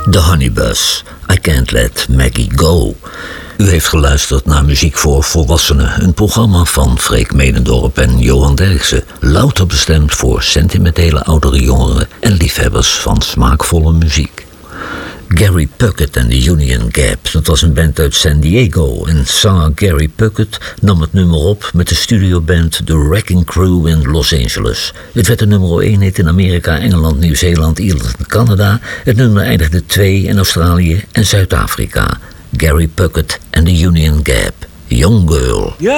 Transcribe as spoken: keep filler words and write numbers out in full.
The Honeybus, I Can't Let Maggie Go. U heeft geluisterd naar Muziek voor Volwassenen, een programma van Freek Medendorp en Johan Derksen. Louter bestemd voor sentimentele oudere jongeren en liefhebbers van smaakvolle muziek. Gary Puckett en de Union Gap, dat was een band uit San Diego. En zanger Gary Puckett nam het nummer op met de studioband The Wrecking Crew in Los Angeles. Het werd de nummer één hit in Amerika, Engeland, Nieuw-Zeeland, Ierland en Canada. Het nummer eindigde twee in Australië en Zuid-Afrika. Gary Puckett en de Union Gap, Young Girl. Yeah.